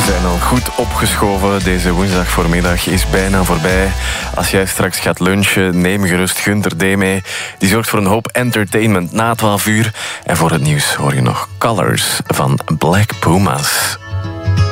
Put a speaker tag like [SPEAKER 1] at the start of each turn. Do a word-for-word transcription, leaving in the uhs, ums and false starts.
[SPEAKER 1] zijn al goed opgeschoven. Deze woensdag voormiddag is bijna voorbij. Als jij straks gaat lunchen, neem gerust Gunther D. mee. Die zorgt voor een hoop entertainment na twaalf uur. En voor het nieuws hoor je nog Colors van Black Pumas.